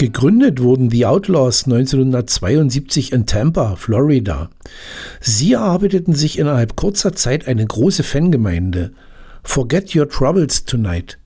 Gegründet wurden The Outlaws 1972 in Tampa, Florida. Sie erarbeiteten sich innerhalb kurzer Zeit eine große Fangemeinde. Forget Your Troubles Tonight